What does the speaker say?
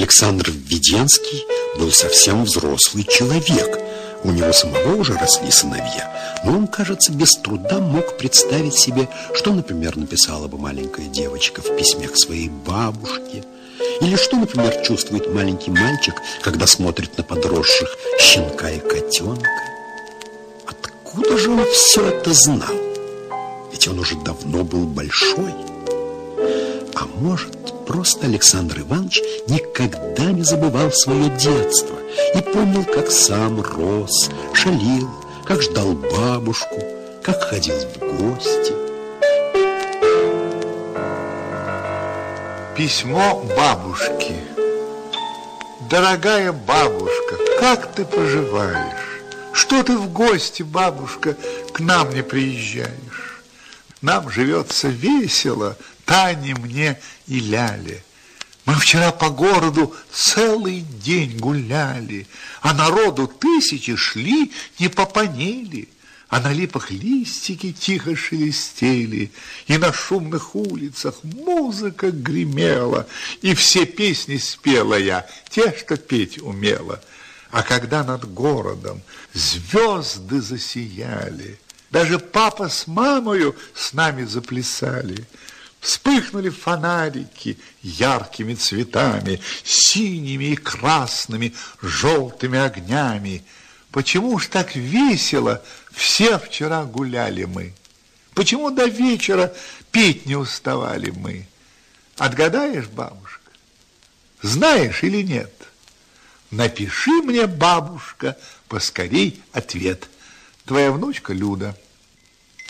Александр Введенский был совсем взрослый человек. У него самого уже росли сыновья, но он, кажется, без труда мог представить себе, что, например, написала бы маленькая девочка в письме к своей бабушке, или что, например, чувствует маленький мальчик, когда смотрит на подросших щенка и котенка. Откуда же он все это знал? Ведь он уже давно был большой. А может, просто Александр Иванович никогда не забывал свое детство и помнил, как сам рос, шалил, как ждал бабушку, как ходил в гости. Письмо бабушки. Дорогая бабушка, как ты поживаешь? Что ты в гости, бабушка, к нам не приезжаешь? Нам живется весело, Тане, мне и Ляле. Мы вчера по городу целый день гуляли, а народу тысячи шли, не попонели, а на липах листики тихо шелестели, и на шумных улицах музыка гремела, и все песни спела я, те, что петь умела. А когда над городом звезды засияли, даже папа с мамою с нами заплясали, вспыхнули фонарики яркими цветами, синими и красными, желтыми огнями. Почему ж так весело все вчера гуляли мы? Почему до вечера петь не уставали мы? Отгадаешь, бабушка? Знаешь или нет? Напиши мне, бабушка, поскорей ответ. Твоя внучка Люда.